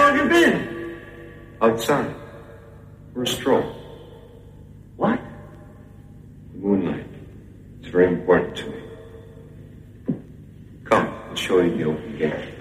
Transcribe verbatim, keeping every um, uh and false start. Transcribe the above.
have you been? Outside. For a stroll. What? The moonlight. It's very important to me. Come, I'll show you the open gate.